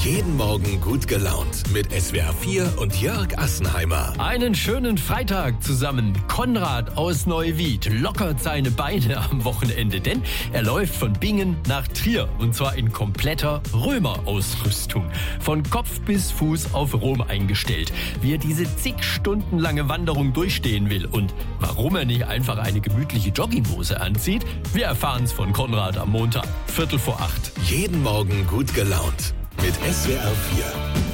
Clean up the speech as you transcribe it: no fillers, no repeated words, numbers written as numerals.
Jeden Morgen gut gelaunt mit SWR 4 und Jörg Assenheimer. Einen schönen Freitag zusammen. Konrad aus Neuwied lockert seine Beine am Wochenende, denn er läuft von Bingen nach Trier und zwar in kompletter Römerausrüstung. Von Kopf bis Fuß auf Rom eingestellt. Wie er diese zig Stunden lange Wanderung durchstehen will und warum er nicht einfach eine gemütliche Jogginghose anzieht, wir erfahren es von Konrad am Montag, 7:45. Jeden Morgen gut gelaunt mit SWR 4.